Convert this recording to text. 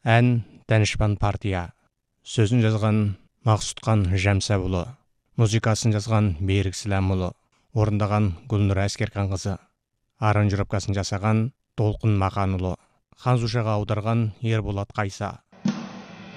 Ән Данышпан партия. Сөзін жазған Мақсұтқан Жәмсәбұлы. Музыкасын жазған Берік Сіләмұлы. Орындаған Гүлнұр Әскерқанқызы. Аранжировкасын жасаған Толқын Мақанұлы. Ханзушаға аударған Ерболат Қайса.